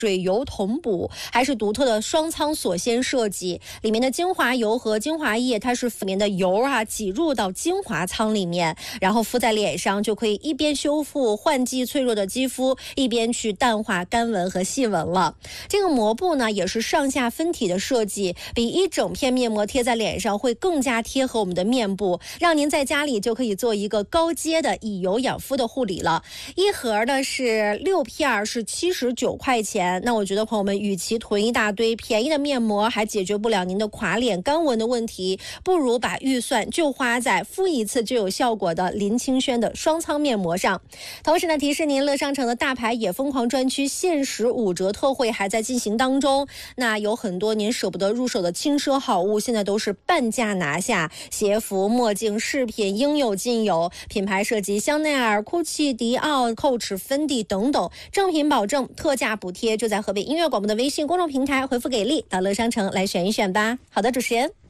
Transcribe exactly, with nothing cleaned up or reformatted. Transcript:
水油同补，还是独特的双舱锁芯设计，里面的精华油和精华液，它是里面的油啊挤入到精华舱里面，然后敷在脸上，就可以一边修复换季脆弱的肌肤，一边去淡化干纹和细纹了。这个膜布呢也是上下分体的设计，比一整片面膜贴在脸上会更加贴合我们的面部，让您在家里就可以做一个高阶的以油养肤的护理了。一盒呢是六片，是七十九块钱。那我觉得朋友们，与其囤一大堆便宜的面膜还解决不了您的垮脸干纹的问题，不如把预算就花在敷一次就有效果的林清轩的双舱面膜上。同时呢，提示您乐商城的大牌也疯狂专区限时五折特惠还在进行当中，那有很多您舍不得入手的轻奢好物，现在都是半价拿下，鞋服、墨镜、饰品应有尽有，品牌涉及香奈儿、GUCCI、迪奥、Coach、芬迪等等，正品保证，特价补贴，就在河北音乐广播的微信公众平台回复给力，到乐商城来选一选吧。好的，主持人。